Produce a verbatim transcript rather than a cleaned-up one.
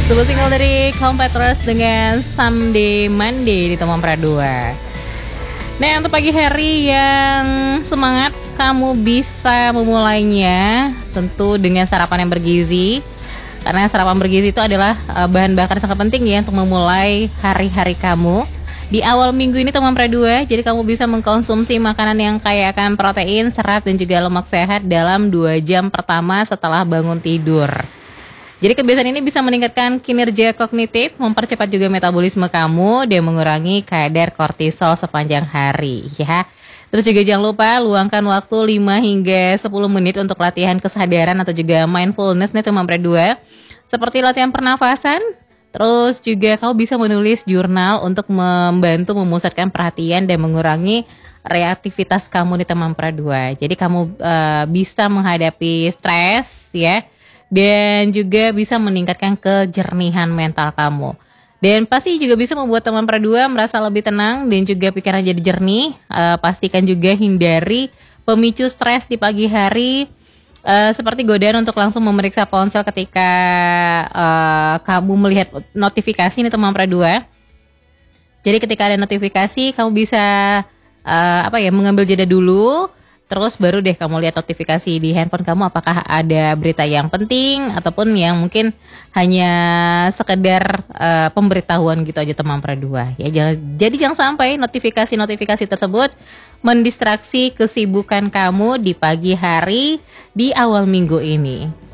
Sebuah single dari Competitors dengan Someday Monday di Teman Pradua. Nah, untuk pagi hari yang semangat, kamu bisa memulainya tentu dengan sarapan yang bergizi. Karena sarapan bergizi itu adalah uh, bahan bakar yang sangat penting ya untuk memulai hari-hari kamu. Di awal minggu ini Teman Pradua, jadi kamu bisa mengkonsumsi makanan yang kaya akan protein, serat, dan juga lemak sehat dalam dua jam pertama setelah bangun tidur. Jadi kebiasaan ini bisa meningkatkan kinerja kognitif, mempercepat juga metabolisme kamu, dan mengurangi kadar kortisol sepanjang hari ya. Terus juga jangan lupa luangkan waktu lima hingga sepuluh menit untuk latihan kesadaran atau juga mindfulness nih Teman Pradua. Seperti latihan pernafasan, terus juga kamu bisa menulis jurnal untuk membantu memusatkan perhatian dan mengurangi reaktivitas kamu di Teman Pradua. Jadi kamu uh, bisa menghadapi stres ya. Dan juga bisa meningkatkan kejernihan mental kamu. Dan pasti juga bisa membuat Teman Pradua merasa lebih tenang dan juga pikiran jadi jernih. Uh, pastikan juga hindari pemicu stres di pagi hari. Uh, seperti godaan untuk langsung memeriksa ponsel ketika uh, kamu melihat notifikasi nih Teman Pradua. Jadi ketika ada notifikasi kamu bisa uh, apa ya mengambil jeda dulu. Terus baru deh kamu lihat notifikasi di handphone kamu apakah ada berita yang penting ataupun yang mungkin hanya sekedar uh, pemberitahuan gitu aja Teman Pradua. Ya jangan, jadi jangan sampai notifikasi-notifikasi tersebut mendistraksi kesibukan kamu di pagi hari di awal minggu ini.